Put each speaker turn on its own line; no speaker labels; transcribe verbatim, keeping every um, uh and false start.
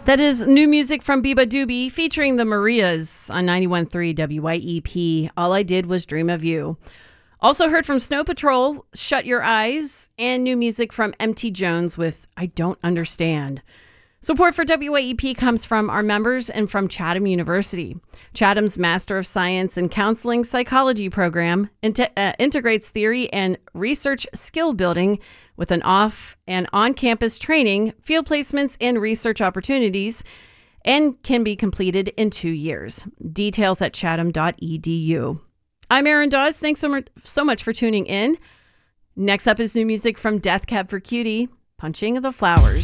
That is new music from Biba Doobie featuring the Marias on ninety-one point three W Y E P. All I Did Was Dream of You. Also heard from Snow Patrol, Shut Your Eyes, and new music from M T Jones with I Don't Understand. Support for W Y E P comes from our members and from Chatham University. Chatham's Master of Science in Counseling Psychology program inte- uh, integrates theory and research skill building with an off and on-campus training, field placements, and research opportunities, and can be completed in two years. Details at chatham dot e d u. I'm Erin Dawes. Thanks so much, so much for tuning in. Next up is new music from Death Cab for Cutie, Punching the Flowers.